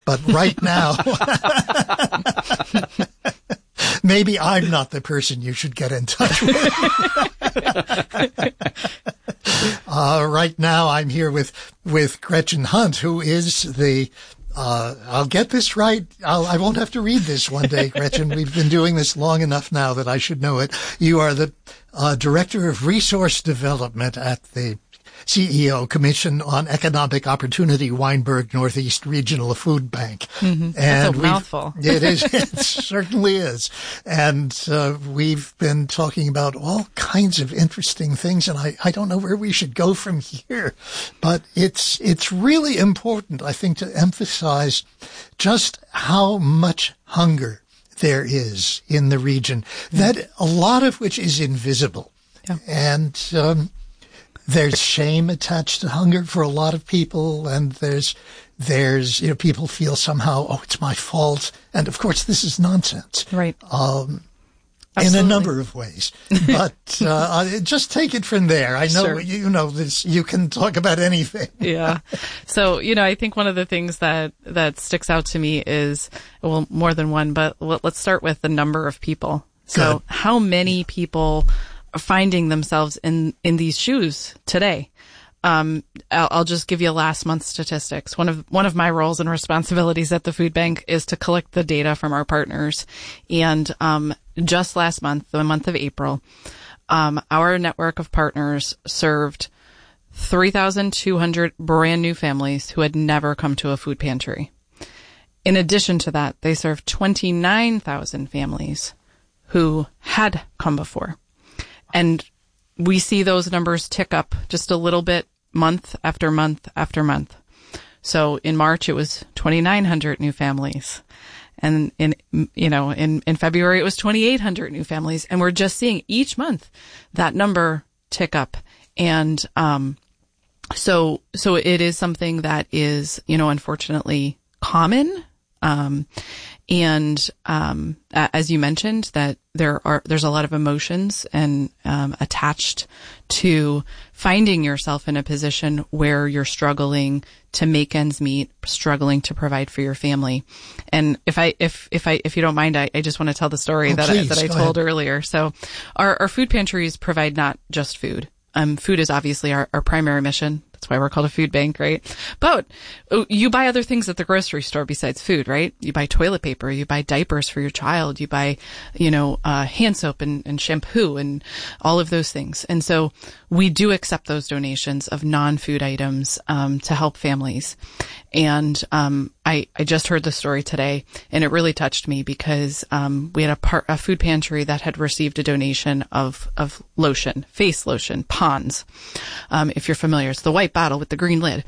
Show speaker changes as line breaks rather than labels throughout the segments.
But right now, maybe I'm not the person you should get in touch with. Right now, I'm here with Gretchen Hunt, who is the I'll get this right. I won't have to read this one day, Gretchen. We've been doing this long enough now that I should know it. You are the Director of Resource Development at the CEO Commission on Economic Opportunity, Weinberg Northeast Regional Food Bank.
Mm-hmm. That's a mouthful.
It is. It certainly is. And we've been talking about all kinds of interesting things, and I don't know where we should go from here. But it's really important, I think, to emphasize just how much hunger there is in the region, that a lot of which is invisible. Yeah. And there's shame attached to hunger for a lot of people, and there's people feel somehow, oh, it's my fault. And of course, this is nonsense.
Right.
In a number of ways. But just take it from there. I know you know this. You can talk about anything.
Yeah. So, I think one of the things that sticks out to me is, well, more than one, but let's start with the number of people. So
Good.
How many people are finding themselves in these shoes today? I'll just give you last month's statistics. One of my roles and responsibilities at the food bank is to collect the data from our partners. And just last month, the month of April, our network of partners served 3,200 brand new families who had never come to a food pantry. In addition to that, they served 29,000 families who had come before. And we see those numbers tick up just a little bit month after month after month. So in March, it was 2,900 new families. And in February, it was 2,800 new families. And we're just seeing each month that number tick up. And, so it is something that is, unfortunately common. As you mentioned, that there's a lot of emotions and attached to finding yourself in a position where you're struggling to make ends meet, struggling to provide for your family. And if you don't mind, I just want to tell the story that I told earlier. So our food pantries provide not just food. Food is obviously our primary mission. That's why we're called a food bank, right? But you buy other things at the grocery store besides food, right? You buy toilet paper, you buy diapers for your child, you buy, hand soap and shampoo and all of those things. And so we do accept those donations of non-food items to help families. And I just heard the story today, and it really touched me because we had a food pantry that had received a donation of lotion, face lotion, Pond's. If you're familiar, it's the white bottle with the green lid.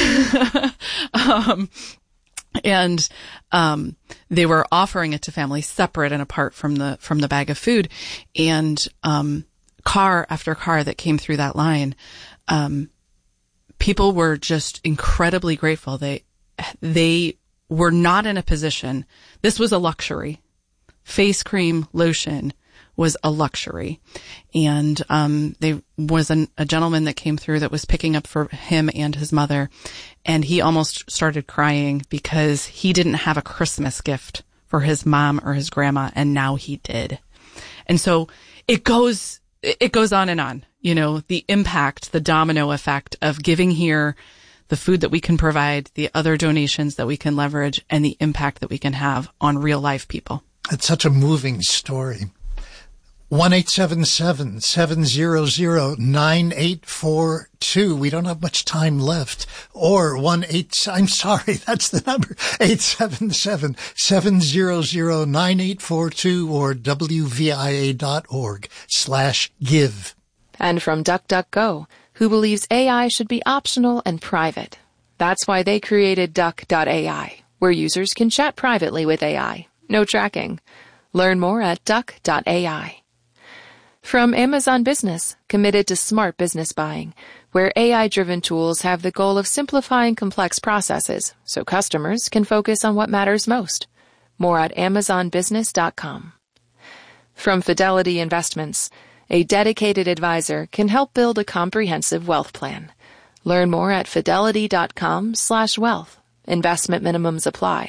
They were offering it to families separate and apart from the bag of food. And car after car that came through that line, people were just incredibly grateful. They were not in a position. This was a luxury. Face cream, lotion was a luxury. And there was a gentleman that came through that was picking up for him and his mother, and he almost started crying because he didn't have a Christmas gift for his mom or his grandma, and now he did. And so it goes on and on. The impact, the domino effect of giving here, the food that we can provide, the other donations that we can leverage, and the impact that we can have on real life people.
It's such a moving story. 1-877-700-9842. We don't have much time left. Or I'm sorry, that's the number. 877-700-9842 or wvia.org/give.
And from DuckDuckGo, who believes AI should be optional and private. That's why they created Duck.ai, where users can chat privately with AI. No tracking. Learn more at Duck.ai. From Amazon Business, committed to smart business buying, where AI-driven tools have the goal of simplifying complex processes so customers can focus on what matters most. More at AmazonBusiness.com. From Fidelity Investments, a dedicated advisor can help build a comprehensive wealth plan. Learn more at Fidelity.com/wealth. Investment minimums apply.